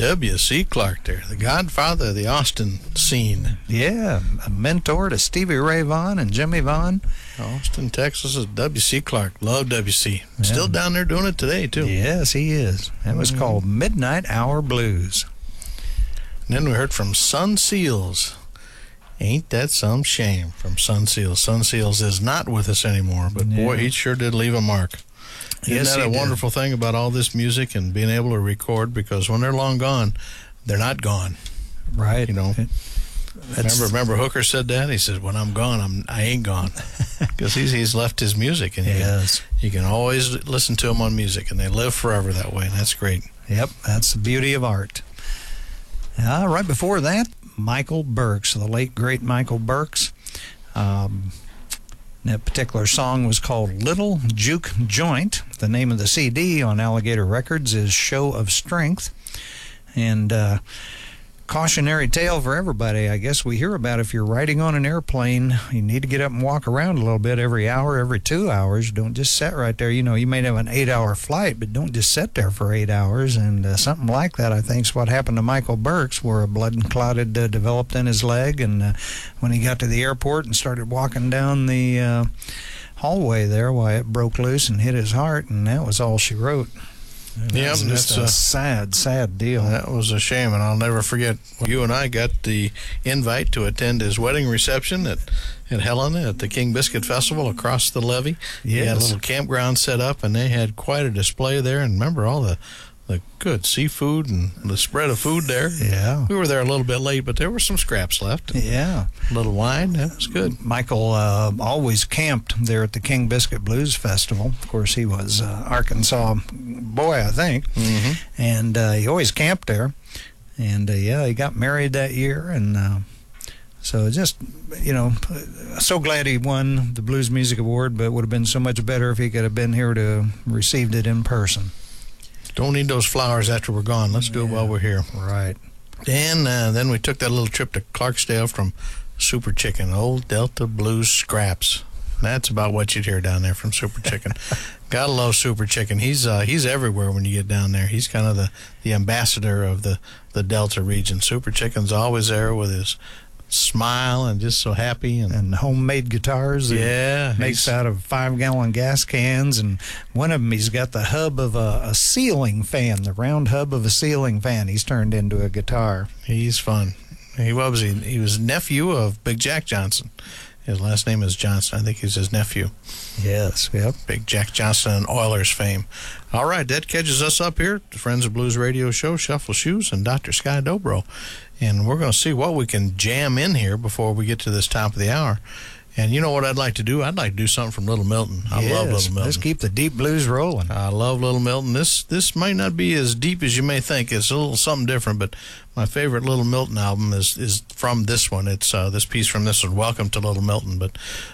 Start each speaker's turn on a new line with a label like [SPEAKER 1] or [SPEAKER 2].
[SPEAKER 1] W.C. Clark there, the godfather of the Austin scene.
[SPEAKER 2] Yeah, a mentor to Stevie Ray Vaughan and Jimmy Vaughan.
[SPEAKER 1] Austin, Texas is W.C. Clark. Love W.C.
[SPEAKER 2] Yeah.
[SPEAKER 1] Still down there doing it today, too.
[SPEAKER 2] Yes, he is. That was called Midnight Hour Blues.
[SPEAKER 1] And then we heard from Sun Seals. Ain't that some shame, from Sun Seals. Sun Seals is not with us anymore, but boy, he sure did leave a mark.
[SPEAKER 2] Yes,
[SPEAKER 1] Isn't that a wonderful thing about all this music and being able to record? Because when they're long gone, they're not gone.
[SPEAKER 2] Right.
[SPEAKER 1] You know. Remember Hooker said that? He said, when I'm gone, I ain't gone. Because he's left his music. And you can always listen to him on music, and they live forever that way, and that's great.
[SPEAKER 2] Yep, that's the beauty of art. Right before that, Michael Burks, the late, great Michael Burks. That particular song was called Little Juke Joint. The name of the CD on Alligator Records is Show of Strength. And cautionary tale for everybody, I guess we hear about if you're riding on an airplane, you need to get up and walk around a little bit every hour, every 2 hours. Don't just sit right there. You know, you may have an 8-hour flight, but don't just sit there for 8 hours. And something like that, I think, is what happened to Michael Burks, where a blood clotted developed in his leg. And when he got to the airport and started walking down the hallway there, why, it broke loose and hit his heart, and that was all she wrote.
[SPEAKER 1] Yeah,
[SPEAKER 2] it's a sad deal.
[SPEAKER 1] That was a shame, and I'll never forget. You and I got the invite to attend his wedding reception at Helena at the King Biscuit Festival across the levee.
[SPEAKER 2] Yes.
[SPEAKER 1] They had a little campground set up, and they had quite a display there. And remember all the good seafood and the spread of food there.
[SPEAKER 2] Yeah.
[SPEAKER 1] We were there a little bit late, but there were some scraps left.
[SPEAKER 2] Yeah.
[SPEAKER 1] A little wine. That was good.
[SPEAKER 2] Michael always camped there at the King Biscuit Blues Festival. Of course, he was Arkansas boy, I think. Mm-hmm. And he always camped there. And, he got married that year. And so just, so glad he won the Blues Music Award, but it would have been so much better if he could have been here to received it in person.
[SPEAKER 1] Don't need those flowers after we're gone. Let's do it while we're here.
[SPEAKER 2] Right.
[SPEAKER 1] And then we took that little trip to Clarksdale from Super Chicken, Old Delta Blues Scraps. That's about what you'd hear down there from Super Chicken. Gotta love Super Chicken. He's everywhere when you get down there. He's kind of the ambassador of the Delta region. Super Chicken's always there with his smile and just so happy, and
[SPEAKER 2] homemade guitars that makes out of 5-gallon gas cans, and one of them he's got the hub of a ceiling fan, the round hub of a ceiling fan he's turned into a guitar.
[SPEAKER 1] He's fun. He was nephew of Big Jack Johnson. His last name is Johnson. I think he's his nephew.
[SPEAKER 2] Yes, yep.
[SPEAKER 1] Big Jack Johnson and Oilers fame. All right, that catches us up here, the Friends of Blues Radio Show, Shuffle Shoes, and Dr. Sky Dobro. And we're going to see what we can jam in here before we get to this top of the hour. And you know what I'd like to do? I'd like to do something from Little Milton. I love Little Milton.
[SPEAKER 2] Let's keep the deep blues rolling.
[SPEAKER 1] I love Little Milton. This might not be as deep as you may think. It's a little something different, but my favorite Little Milton album is from this one. It's this piece from this one, Welcome to Little Milton. But